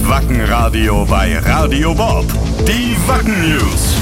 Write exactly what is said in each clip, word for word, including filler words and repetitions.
Wackenradio bei Radio Bob. Die Wacken News.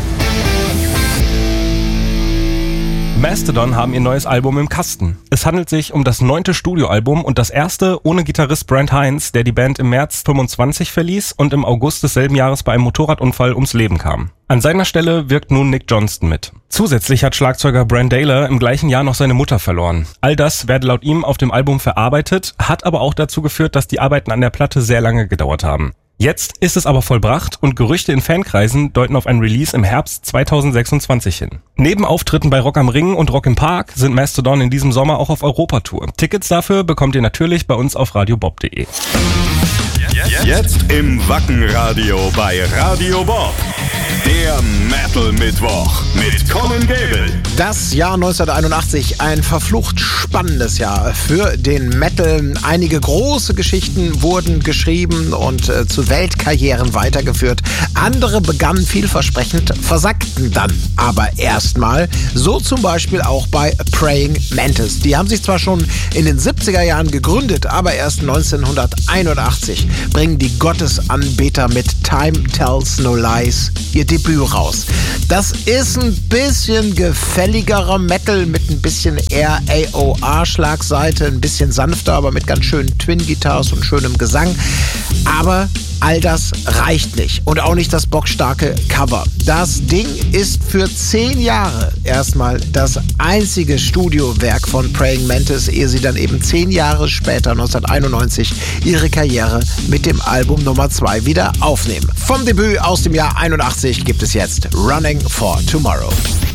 Mastodon haben ihr neues Album im Kasten. Es handelt sich um das neunte Studioalbum und das erste ohne Gitarrist Brent Hinds, der die Band im März fünfundzwanzig verließ und im August desselben Jahres bei einem Motorradunfall ums Leben kam. An seiner Stelle wirkt nun Nick Johnston mit. Zusätzlich hat Schlagzeuger Brann Dailor im gleichen Jahr noch seine Mutter verloren. All das werde laut ihm auf dem Album verarbeitet, hat aber auch dazu geführt, dass die Arbeiten an der Platte sehr lange gedauert haben. Jetzt ist es aber vollbracht und Gerüchte in Fankreisen deuten auf ein Release im Herbst zweitausendsechsundzwanzig hin. Neben Auftritten bei Rock am Ring und Rock im Park sind Mastodon in diesem Sommer auch auf Europatour. Tickets dafür bekommt ihr natürlich bei uns auf radiobob punkt de. Jetzt im Wackenradio bei Radio Bob. Der Metal-Mittwoch mit Colin Gable. Das Jahr neunzehnhunderteinundachtzig, ein verflucht spannendes Jahr für den Metal. Einige große Geschichten wurden geschrieben und äh, zu Weltkarrieren weitergeführt. Andere begannen vielversprechend, versagten dann aber erstmal. So zum Beispiel auch bei Praying Mantis. Die haben sich zwar schon in den siebziger Jahren gegründet, aber erst neunzehnhunderteinundachtzig bringen die Gottesanbeter mit Time Tells No Lies ihr Debüt raus. Das ist ein bisschen gefälligerer Metal mit ein bisschen eher A O R-Schlagseite, ein bisschen sanfter, aber mit ganz schönen Twin-Guitars und schönem Gesang. Aber all das reicht nicht und auch nicht das bockstarke Cover. Das Ding ist für zehn Jahre erstmal das einzige Studiowerk von Praying Mantis, ehe sie dann eben zehn Jahre später, neunzehnhunderteinundneunzig, ihre Karriere mit dem Album Nummer zwei wieder aufnehmen. Vom Debüt aus dem Jahr einundachtzig gibt es jetzt Running for Tomorrow.